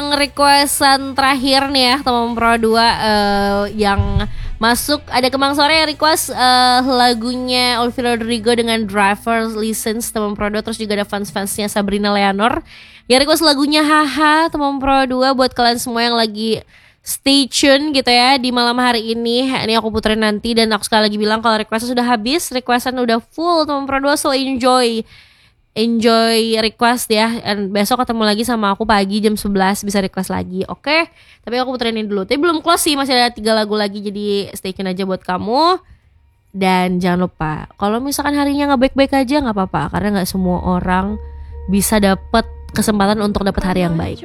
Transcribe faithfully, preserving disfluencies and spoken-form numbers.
Requestan terakhir nih ya teman Pro dua uh, yang masuk ada Kemang Sore yang request uh, lagunya Olivia Rodrigo dengan Driver's License teman Pro dua. Terus juga ada fans-fansnya Sabrina Leonor yang request lagunya Haha teman Pro dua. Buat kalian semua yang lagi stay tune gitu ya di malam hari ini. Ini aku puterin nanti. Dan aku sekali lagi bilang kalau requestnya sudah habis, requestan udah full teman Pro dua. So enjoy Enjoy request ya. Dan besok ketemu lagi sama aku pagi jam sebelas. Bisa request lagi, oke okay? Tapi aku puterin ini dulu. Tapi belum close sih, masih ada tiga lagu lagi. Jadi stay tune aja buat kamu. Dan jangan lupa, kalau misalkan harinya gak baik-baik aja gak apa-apa. Karena gak semua orang bisa dapet kesempatan untuk dapet hari yang baik.